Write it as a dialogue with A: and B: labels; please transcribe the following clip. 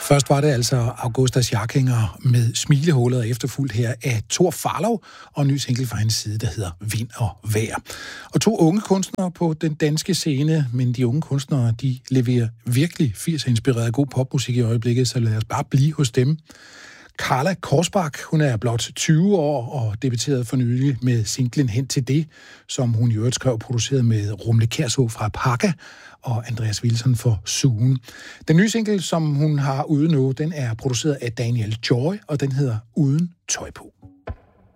A: Først var det altså Augustas Jackinger med Smilehullet, og efterfulgt her af Thor Farlov og en ny single fra hans side, der hedder Vind og Vejr. Og 2 unge kunstnere på den danske scene, men de unge kunstnere, de leverer virkelig 80'er-inspireret god popmusik i øjeblikket, så lad os bare blive hos dem. Carla Korsbak, hun er blot 20 år og debuterede for nylig med singlen Hen til det, som hun i øvrigt skrev og produceret med Rumle Kjærså fra Pakka og Andreas Wilson for Sugen. Den nye single, som hun har ude nu, den er produceret af Daniel Joy, og den hedder Uden tøj på.